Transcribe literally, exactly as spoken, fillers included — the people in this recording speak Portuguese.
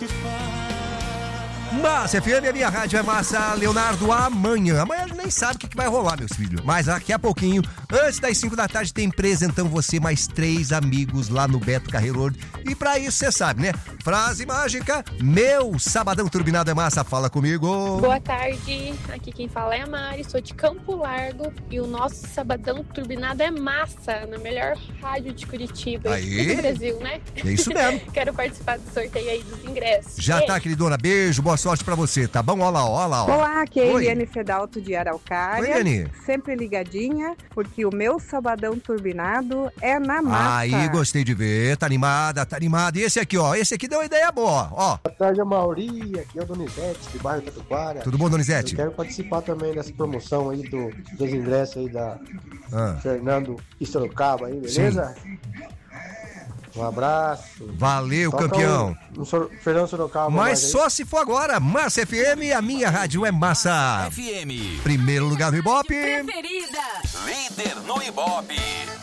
Massa F M, a minha rádio é massa. Leonardo, amanhã. Amanhã a gente nem sabe o que, que vai rolar, meus filhos. Mas daqui a pouquinho, antes das cinco da tarde, tem empresa, então você mais três amigos lá no Beto Carreiro Road. E pra isso, você sabe, né? Frase mágica, meu sabadão turbinado é massa. Fala comigo. Boa tarde, aqui quem fala é a Mari, sou de Campo Largo e o nosso sabadão turbinado é massa, na melhor rádio de Curitiba Aí. e do Brasil, né? É isso mesmo. Quero participar do sorteio aí dos ingressos. Já Ei. tá, queridona. Beijo, boa sorte pra você, tá bom? Olha lá, olha lá. Ó. Olá, aqui é a Oi. Eliane Fedalto de Araucária. Oi, Eliane. Sempre ligadinha, porque o meu sabadão turbinado é na massa. Aí, gostei de ver. Tá animada, tá animada. E esse aqui, ó. Esse aqui deu uma ideia boa, ó. Boa tarde, Mauri. Aqui é o Donizete, de bairro Tatuquara. Tudo bom, Donizete? Eu quero participar também dessa promoção aí do, dos ingressos aí da Ah. Fernando e Sorocaba aí, beleza? Sim. Um abraço. Valeu, Toca campeão. Um, um Sor, Fernando Sorocaba. Mas só se for agora. Massa F M, a minha rádio é massa. F M. Primeiro lugar no Ibope. Preferida. Líder no Ibope.